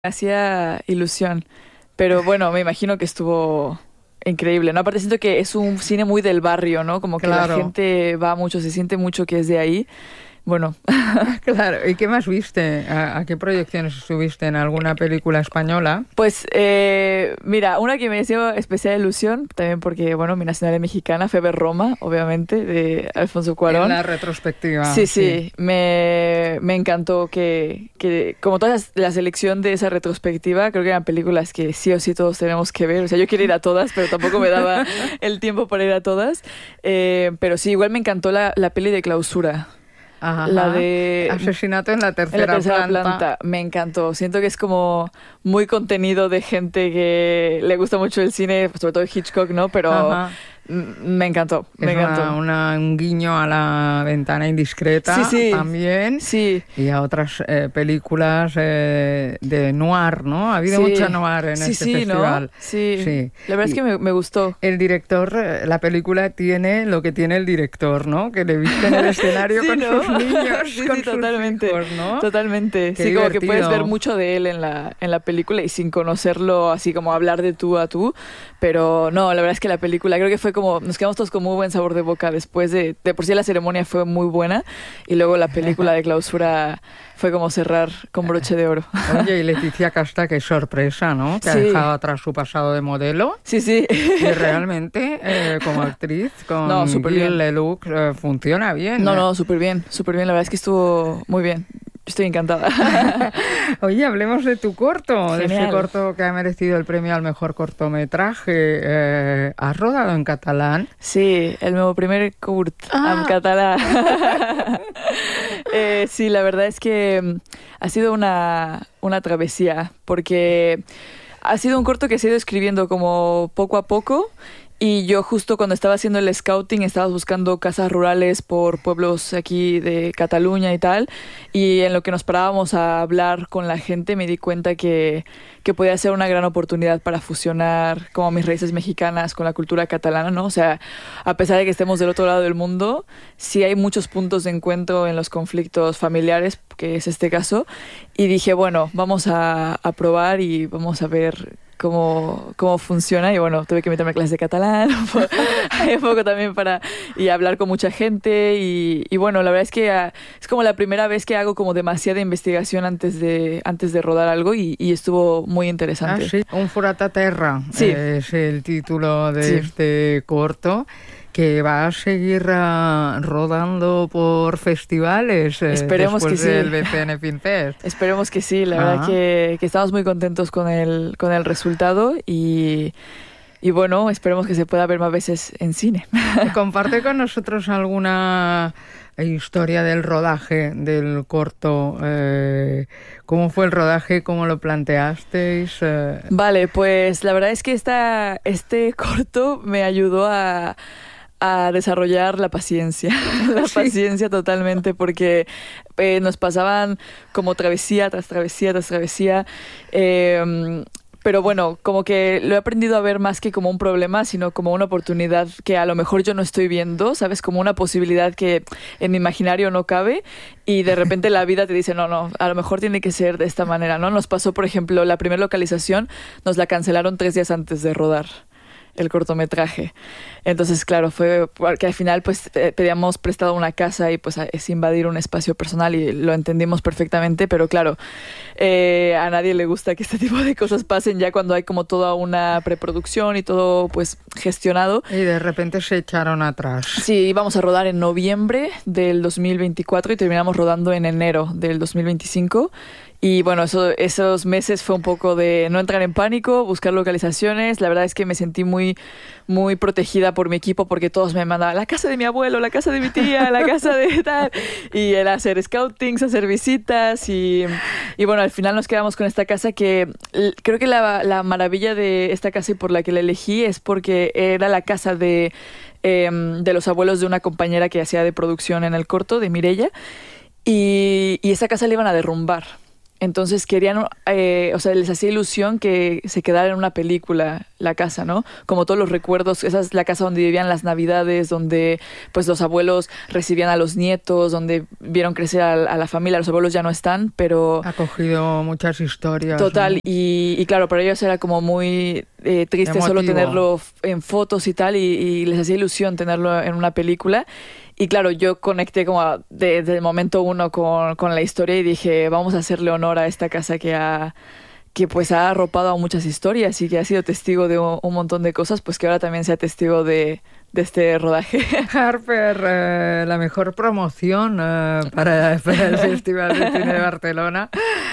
hacía ilusión. Pero bueno, me imagino que estuvo increíble, ¿no? Aparte siento que es un cine muy del barrio, ¿no? Como que la Claro, gente va mucho, se siente mucho que es de ahí. Bueno, claro. ¿Y qué más viste? ¿A qué proyecciones estuviste? ¿En alguna película española? pues mira, una que me hizo especial ilusión, también porque, bueno, mi nacionalidad es mexicana, fue ver Roma, obviamente, de Alfonso En Cuarón. la retrospectiva, Sí, sí. sí, me encantó que como toda la selección de esa retrospectiva, creo que eran películas que sí o sí todos tenemos que ver. O sea, yo quería ir a todas, pero tampoco me daba el tiempo para ir a todas. Pero sí, igual me encantó la peli de Clausura, la Ajá. de Asesinato en la en la tercera tercera planta. planta. Me encantó. Siento que es como muy contenido de gente que le gusta mucho el cine, sobre todo Hitchcock, ¿no? Pero Ajá. me encantó, me Es encantó. un guiño a La ventana Sí, indiscreta sí, también sí, y a otras películas de noir, ¿no? Ha habido mucha sí, noir en sí, este sí, ¿no? festival. Sí, Sí. la verdad es que Y me gustó. el director, la película tiene lo que tiene el director, ¿no? Que le viste en el escenario Sí, con ¿no? sus niños, Sí, con sí, sus totalmente, hijos, ¿no? totalmente. Qué Sí, como que puedes ver divertido. mucho de él en la película y sin conocerlo, así como hablar de tú a tú. Pero no, la verdad es que la película creo que fue como, nos quedamos todos con muy buen sabor de boca después de por sí la ceremonia fue muy buena y luego la película de Clausura fue como cerrar con broche de oro. Oye, y Leticia Casta, qué sorpresa, ¿no? Que ha Sí, dejado atrás su pasado de modelo. sí, sí. Y realmente, como actriz, No, con súper Gil bien. Lelouch, funciona bien. No, no, súper bien, súper bien. La verdad es que estuvo muy bien. Estoy encantada. Oye, hablemos de tu corto, de ese Genial. corto que ha merecido el premio al mejor cortometraje. ¿Has rodado en catalán? Sí, el meu primer curt en Ah, català. Sí, la verdad es que ha sido una travesía, porque ha sido un corto que se ha ido escribiendo como poco a poco. Y yo justo cuando estaba haciendo el scouting estaba buscando casas rurales por pueblos aquí de Cataluña y tal. Y en lo que nos parábamos a hablar con la gente me di cuenta que podía ser una gran oportunidad para fusionar como mis raíces mexicanas con la cultura catalana, ¿no? O sea, a pesar de que estemos del otro lado del mundo, sí hay muchos puntos de encuentro en los conflictos familiares, que es este caso. Y dije, bueno, vamos a probar y vamos a ver cómo funciona. Y bueno, tuve que meterme a clases de catalán, un poco también y hablar con mucha gente. Y bueno, la verdad es que es como la primera vez que hago como demasiada investigación antes de rodar algo y estuvo muy interesante. sí, Un forat a terra Sí, es el título de sí. este corto que va a seguir rodando por festivales Esperemos que después del sí. BCN Film Fest. Esperemos que sí. La verdad Ah. que estamos muy contentos con el resultado y bueno, esperemos que se pueda ver más veces en cine. Comparte con nosotros alguna historia del rodaje del corto. ¿Cómo fue el rodaje? ¿Cómo lo planteasteis? Vale, pues la verdad es que este corto me ayudó a desarrollar la paciencia, la Sí. paciencia totalmente, porque nos pasaban como travesía tras travesía tras travesía. Pero bueno, como que lo he aprendido a ver más que como un problema, sino como una oportunidad que a lo mejor yo no estoy viendo, ¿sabes? Como una posibilidad que en mi imaginario no cabe y de repente la vida te dice, no, no, a lo mejor tiene que ser de esta manera, ¿no? Nos pasó, por ejemplo, la primera localización, nos la cancelaron 3 días antes de rodar el cortometraje. Entonces, claro, fue porque al final pues pedíamos prestado una casa y pues es invadir un espacio personal y lo entendimos perfectamente, pero claro, a nadie le gusta que este tipo de cosas pasen ya cuando hay como toda una preproducción y todo pues gestionado. Y de repente se echaron atrás. Sí, íbamos a rodar en noviembre del 2024 y terminamos rodando en enero del 2025. Y bueno, esos meses fue un poco de no entrar en pánico, buscar localizaciones. La verdad es que me sentí muy, muy protegida por mi equipo porque todos me mandaban la casa de mi abuelo, la casa de mi tía, la casa de tal. Y era hacer scoutings, hacer visitas y bueno, al final nos quedamos con esta casa que creo que la maravilla de esta casa y por la que la elegí es porque era la casa de los abuelos de una compañera que hacía de producción en el corto, de Mireia. Y esa casa la iban a derrumbar. Entonces querían, les hacía ilusión que se quedara en una película la casa, ¿no? Como todos los recuerdos, esa es la casa donde vivían las Navidades, donde pues los abuelos recibían a los nietos, donde vieron crecer a la familia. Los abuelos ya no están, pero... Ha cogido muchas historias. Total, ¿no? y claro, para ellos era como muy triste Emotivo. solo tenerlo en fotos y tal, y les hacía ilusión tenerlo en una película. Y claro, yo conecté como desde el momento uno con la historia y dije, vamos a hacerle honor a esta casa que pues ha arropado a muchas historias y que ha sido testigo de un montón de cosas, pues que ahora también sea testigo de este rodaje. Harper, la mejor promoción para el Festival de Cine de Barcelona.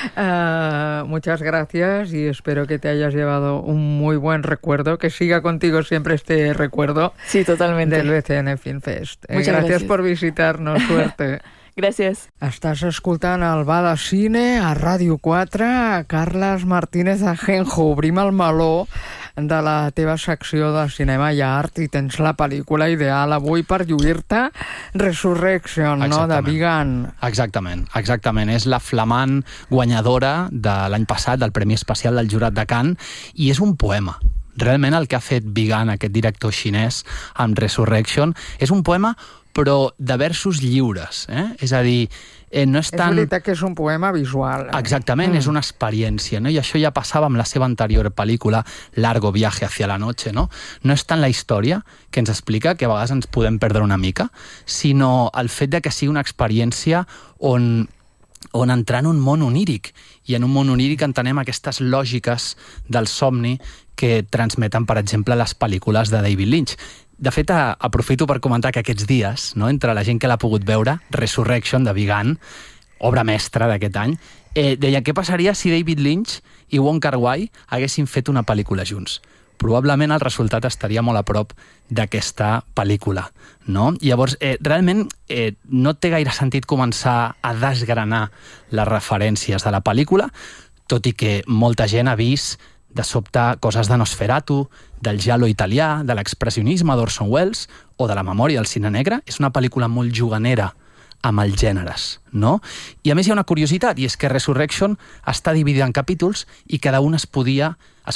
Muchas gracias y espero que te hayas llevado un muy buen recuerdo, que siga contigo siempre este recuerdo. Sí, totalmente. Del BCN Film Fest. Muchas gràcies per visitar-nos, suerte. Gràcies. Estàs escoltant el Va de Cine a Ràdio 4. Carles Martínez Ajenjo, obrim el meló de la teva secció de cinema i art i tens la pel·lícula ideal avui per lluir-te, Resurrection, no?, de Vigan. Exactament. És la flamant guanyadora de l'any passat del Premi Especial del Jurat de Cannes i és un poema. Realment el que ha fet Vigan, aquest director xinès, amb Resurrection, és un poema però de versos lliures, És a dir, no és tan... És veritat que és un poema visual. Exactament, és una experiència, no? I això ja passava amb la seva anterior pel·lícula, Largo viaje hacia la noche, no? No és tant la història que ens explica, que a vegades ens podem perdre una mica, sinó el fet de que sigui una experiència on entrar en un món oníric. I en un món oníric entenem aquestes lògiques del somni que transmeten, per exemple, les pel·lícules de David Lynch. De fet, aprofito per comentar que aquests dies, no, entre la gent que l'ha pogut veure, Resurrection, de Vigan, obra mestra d'aquest any, deia què passaria si David Lynch i Wong Kar-wai haguessin fet una pel·lícula junts. Probablement el resultat estaria molt a prop d'aquesta pel·lícula, no? Llavors, realment no té gaire sentit començar a desgranar les referències de la pel·lícula, tot i que molta gent ha vist de sobte coses de Nosferatu, del giallo italià, de l'expressionisme d'Orson Welles o de la memòria del cine negre. És una pel·lícula molt juganera amb els gèneres, no? I a més hi ha una curiositat, i és que Resurrection està dividida en capítols i cada un es podria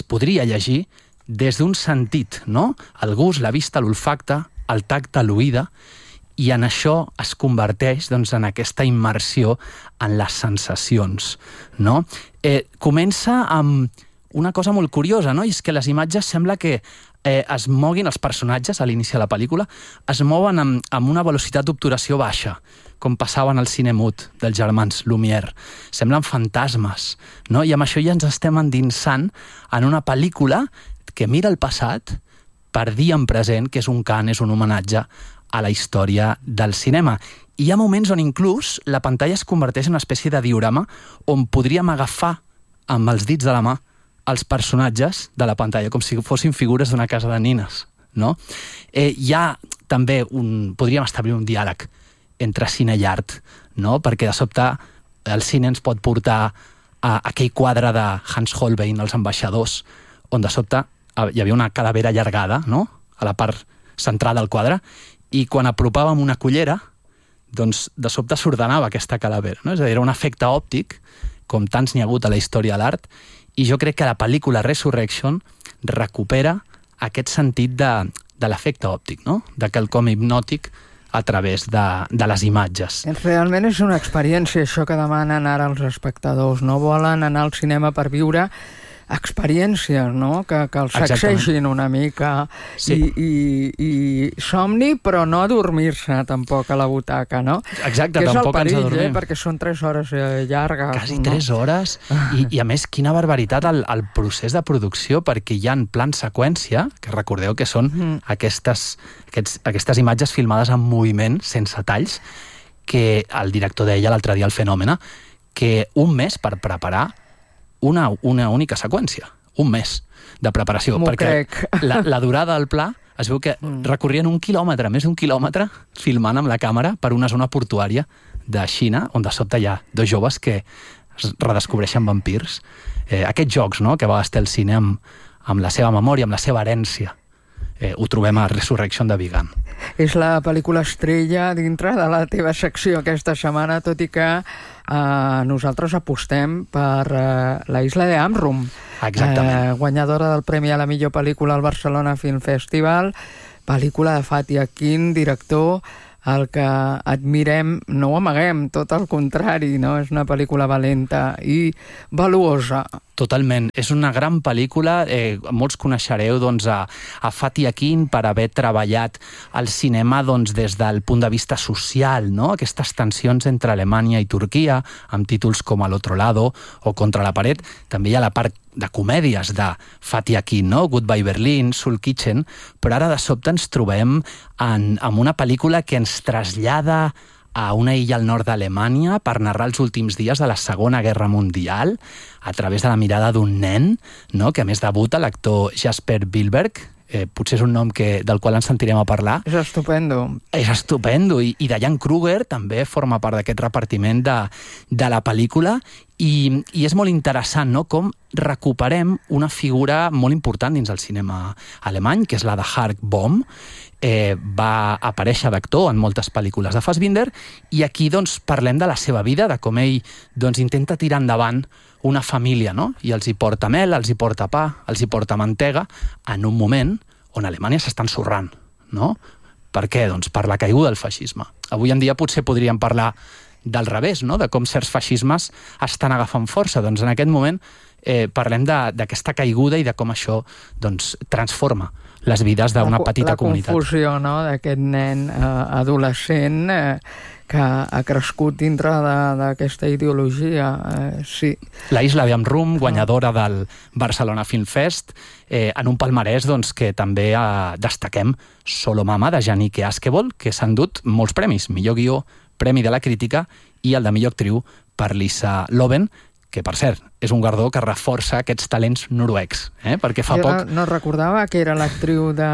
llegir des d'un sentit, no? El gust, la vista, l'olfacte, el tacte, l'oïda, i en això es converteix, doncs, en aquesta immersió en les sensacions, no? Comença amb una cosa molt curiosa, no? I és que les imatges sembla que es moguin, els personatges a l'inici de la pel·lícula es mouen amb una velocitat d'obturació baixa, com passava en el cine mut dels germans Lumière. Semblen fantasmes, no? I amb això ja ens estem endinsant en una pel·lícula que mira el passat per dir en present que és un cant, és un homenatge a la història del cinema. I hi ha moments on inclús la pantalla es converteix en una espècie de diorama on podríem agafar amb els dits de la mà els personatges de la pantalla, com si fossin figures d'una casa de nines, no? Hi ha també podríem establir un diàleg entre cine i art, no? Perquè de sobte el cine ens pot portar a aquell quadre de Hans Holbein, Els ambaixadors, on de sobte hi havia una calavera allargada, no?, a la part central del quadre, i quan apropàvem una cullera, doncs de sobte s'ordenava aquesta calavera, no? És a dir, era un efecte òptic, com tants n'hi ha hagut a la història de l'art, i jo crec que la pel·lícula Resurrection recupera aquest sentit de l'efecte òptic, no? De quelcom hipnòtic a través de les imatges. Realment és una experiència, això que demanen ara els espectadors, no? Volen anar al cinema per viure experiències, no? Que els sacsegin una mica, sí. I somni, però no adormir-se tampoc a la butaca, no? Exacte, que és tampoc el perill, ens adormim. perquè són 3 hores llargues. Quasi 3 hores, i a més, quina barbaritat el procés de producció, perquè hi ha plans seqüència, que recordeu que són aquestes imatges filmades en moviment, sense talls, que el director deia l'altre dia al Fenòmena, que un mes per preparar una única seqüència, un mes de preparació, perquè la durada del pla es veu que recorrien 1 quilòmetre, més d'1 quilòmetre, filmant amb la càmera per una zona portuària de Xina, on de sobte hi ha 2 joves que es redescobreixen vampirs. Aquests jocs, no?, que va estar el cine amb la seva memòria, amb la seva herència. Ho trobem a Resurrection de Vigan. És la pel·lícula estrella dintre de la teva secció aquesta setmana, tot i que nosaltres apostem per La Isla de Amrum. Exactament. Guanyadora del Premi a la millor pel·lícula al Barcelona Film Festival, pel·lícula de Fatih Akin, director el que admirem, no ho amaguem, tot el contrari, no? És una pel·lícula valenta i valuosa. Totalment. És una gran pel·lícula. Molts coneixereu doncs, a Fatih Akin per haver treballat al cinema doncs, des del punt de vista social, no? Aquestes tensions entre Alemanya i Turquia, amb títols com Al otro lado o Contra la paret. També hi ha la part de comèdies de Fatih Akin, no? Goodbye Berlin, Soul Kitchen, però ara de sobte ens trobem amb una pel·lícula que ens trasllada a una illa al nord d'Alemanya per narrar els últims dies de la Segona Guerra Mundial a través de la mirada d'un nen, no? Que a més debuta l'actor Jasper Wilberg, potser és un nom del qual ens sentirem a parlar. És estupendo. És estupendo, i Diane Kruger també forma part d'aquest repartiment de la pel·lícula, i és molt interessant, no?, com recuperem una figura molt important dins el cinema alemany, que és la de Hark Bohm. Va aparèixer d'actor en moltes pel·lícules de Fassbinder, i aquí doncs, parlem de la seva vida, de com ell doncs, intenta tirar endavant una família, no? I els hi porta mel, els hi porta pa, els hi porta mantega, en un moment on Alemanya s'està ensorrant, no? Per què? Doncs per la caiguda del feixisme. Avui en dia potser podríem parlar del revés, no? De com certs feixismes estan agafant força. Doncs en aquest moment parlem d'aquesta caiguda i de com això doncs, transforma les vides d'una petita comunitat. La confusió, no?, d'aquest nen adolescent que ha crescut dintre d'aquesta ideologia, sí. La Isla de Amrum, guanyadora del Barcelona Film Fest, en un palmarès doncs, que també destaquem Solo Mama, de Janike Askebol, que s'han dut molts premis, millor guió, Premi de la Crítica, i el de millor actriu per Lisa Loven, que, per cert, és un guardó que reforça aquests talents noruecs, perquè fa poc... No recordava que era l'actriu de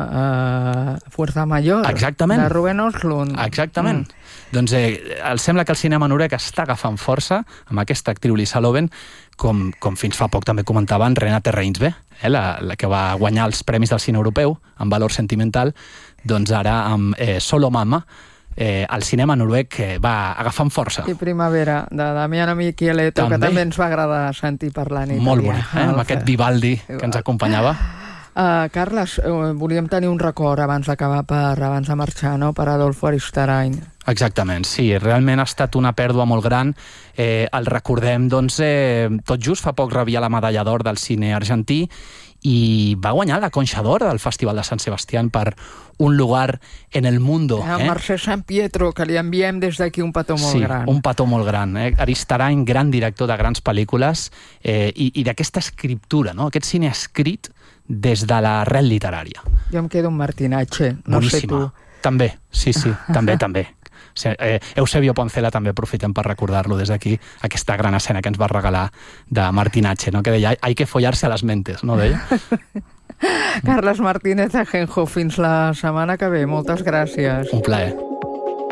Fuerza Mayor. Exactament. De Ruben Östlund. Exactament. Doncs sembla que el cinema noruec està agafant força amb aquesta actriu Lisa Loven, com fins fa poc també comentaven Renate Reinsve, la que va guanyar els Premis del Cine Europeu en valor sentimental, doncs ara amb Solo Mama, el cinema noruec va agafant força. I Primavera, de Damiano Micheletto, que també ens va agradar sentir parlar en italià. Molt bonic, amb aquest Vivaldi que ens acompanyava. Carles, volíem tenir un record abans d'acabar, abans de marxar, no?, per Adolfo Aristarain. Exactament, sí, realment ha estat una pèrdua molt gran. El recordem, doncs, tot just fa poc rebia la medalla d'or del cine argentí i va guanyar la Concha d'Or del Festival de Sant Sebastián per Un lugar en el mundo. Mercè Sant Pietro, que li enviem des d'aquí un petó molt gran. Sí, un petó molt gran. Aristarain, gran director de grans pel·lícules i d'aquesta escriptura, no? Aquest cine escrit des de l'arrel literària. Jo em quedo amb Martinatge, no boníssima. sé tu. També, sí, també. Eusebio Poncela també aprofitem per recordar-lo des d'aquí, aquesta gran escena que ens va regalar de Martinatge, no? Que deia, hay que follarse a las mentes, no? Deia. Carles Martínez Ajenjo, fins la setmana que ve. Moltes gràcies. Un plaer.